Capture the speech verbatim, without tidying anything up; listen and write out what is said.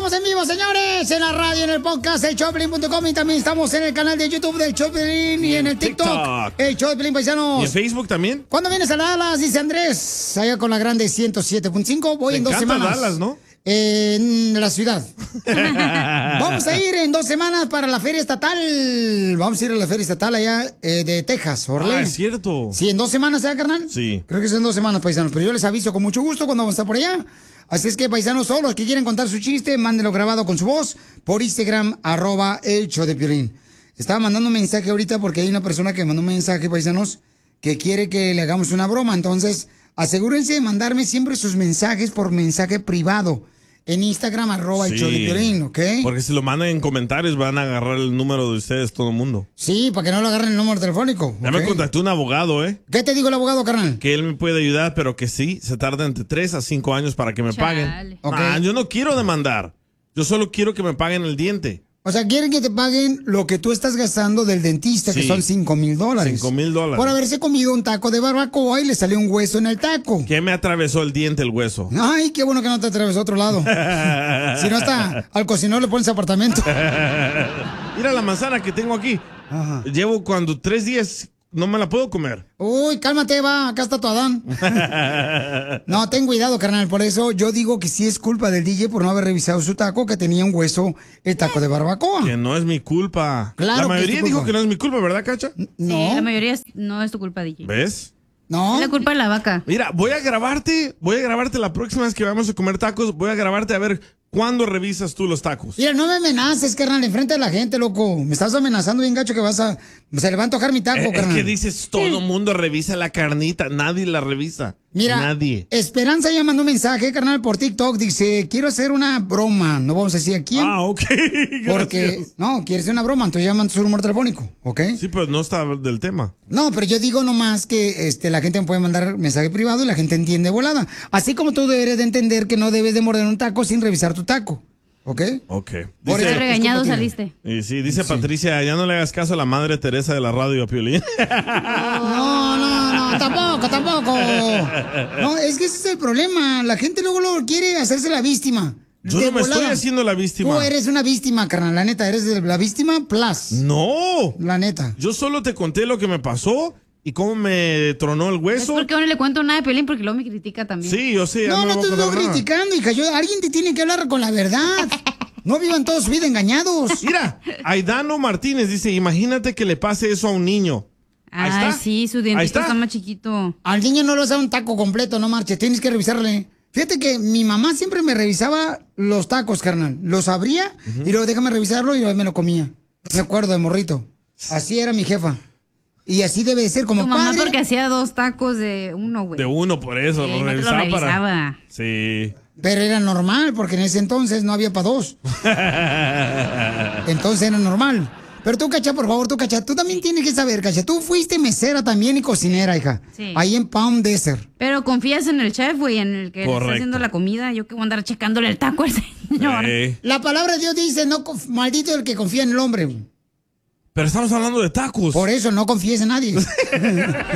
Estamos en vivo, señores, en la radio, en el podcast, el show de Piolín punto com, y también estamos en el canal de YouTube del Show de Piolín y en el TikTok, TikTok, el Show de Piolín, paisanos. ¿Y en Facebook también? ¿Cuándo vienes a Dallas? Dice Andrés, allá con la grande ciento siete punto cinco, voy Me en dos encanta semanas. Dallas, ¿no? En la ciudad. Vamos a ir en dos semanas para la feria estatal. Vamos a ir a la feria estatal allá eh, de Texas, Orlando. Ah, es cierto. Sí, en dos semanas, ¿eh, carnal? Sí. Creo que es en dos semanas, paisanos, pero yo les aviso con mucho gusto cuando vamos a estar por allá. Así es que, paisanos, todos los que quieren contar su chiste, mándenlo grabado con su voz por Instagram, arroba el show de Piolín. Estaba mandando un mensaje ahorita porque hay una persona que mandó un mensaje, paisanos, que quiere que le hagamos una broma. Entonces, asegúrense de mandarme siempre sus mensajes por mensaje privado. En Instagram, arroba el show de Piolín, ¿ok? Porque si lo mandan en comentarios van a agarrar el número de ustedes todo el mundo. Sí, para que no lo agarren el número telefónico. Ya ¿okay? me contactó un abogado, ¿eh? ¿Qué te digo el abogado, carnal? Que él me puede ayudar, pero que sí, se tarda entre tres a cinco años para que me Chale. paguen. Okay. Ah, yo no quiero demandar. Yo solo quiero que me paguen el diente. O sea, quieren que te paguen lo que tú estás gastando del dentista, Sí. que son cinco mil dólares. Cinco mil dólares. Por haberse comido un taco de barbacoa y le salió un hueso en el taco. ¿Qué me atravesó el diente, el hueso? Ay, qué bueno que no te atravesó a otro lado. Si no está, al cocinero le pones apartamento. Mira la manzana que tengo aquí. Ajá. Llevo cuando tres días no me la puedo comer. Uy, cálmate, va, acá está tu Adán. No, ten cuidado, carnal. Por eso yo digo que sí es culpa del D J por no haber revisado su taco, que tenía un hueso, el taco de barbacoa. Que no es mi culpa. Claro La que es mayoría tu culpa. dijo que no es mi culpa, ¿verdad, Cacha? No, Sí, la mayoría es- no es tu culpa, D J. ¿Ves? no. Es la culpa de la vaca. Mira, voy a grabarte, voy a grabarte la próxima vez que vamos a comer tacos, voy a grabarte a ver cuándo revisas tú los tacos. Mira, no me amenaces, carnal, enfrente de la gente, loco. Me estás amenazando bien gacho que vas a... Se le va a antojar mi taco, Eh, es carnal. que dices, todo mundo revisa la carnita, nadie la revisa. Mira, Nadie. Esperanza ya mandó un mensaje, carnal, por TikTok. Dice, quiero hacer una broma. No vamos a decir a quién. Ah, ok. Porque, Gracias. no, quiere hacer una broma, entonces ya manda su número telefónico, ¿ok? Sí, pero no está del tema. No, pero yo digo nomás que este, la gente me puede mandar mensaje privado y la gente entiende volada. Así como tú deberes de entender que no debes de morder un taco sin revisar tu taco, ¿ok? Ok. Por Dice, eso- Regañado es culpa saliste. y sí, dice Sí. Patricia, ya no le hagas caso a la madre Teresa de la radio a Piolín. No, no, no, tampoco, tampoco. No, es que ese es el problema. La gente luego, luego quiere hacerse la víctima. Yo De no me estoy volada. haciendo la víctima. Tú eres una víctima, carnal, la neta, eres de la víctima plus. No. La neta. Yo solo te conté lo que me pasó y cómo me tronó el Es hueso. porque no le cuento nada de Piolín porque luego me critica también. Sí, yo sé. ya No, me no voy te a estoy contar nada. criticando, hija. Yo, alguien te tiene que hablar con la verdad. No vivan toda su vida engañados. Mira, Aidano Martínez dice, imagínate que le pase eso a un niño. Ahí Ay, está. sí, su Ahí dientito está. está más chiquito. Al niño no lo da un taco completo, no marches. Tienes que revisarle. Fíjate que mi mamá siempre me revisaba los tacos, carnal. Los abría y luego déjame revisarlo y luego me lo comía. Me acuerdo de morrito. Así era mi jefa. Y así debe de ser como Tu mamá padre. porque hacía dos tacos de uno, güey. De uno, por eso, Sí, lo no te lo revisaba para... revisaba. Sí. Pero era normal, porque en ese entonces no había para dos. Entonces era normal. Pero tú, Cacha, por favor, tú, Cacha, tú también tienes que saber, Cacha. Tú fuiste mesera también y cocinera, hija. Sí. Ahí en Palm Desert. Pero confías en el chef, güey, en el que le está Correcto. haciendo la comida. Yo que voy a andar checándole el taco al señor. Eh, La palabra de Dios dice, no conf- maldito el que confía en el hombre. Pero estamos hablando de tacos. Por eso no confíes en nadie.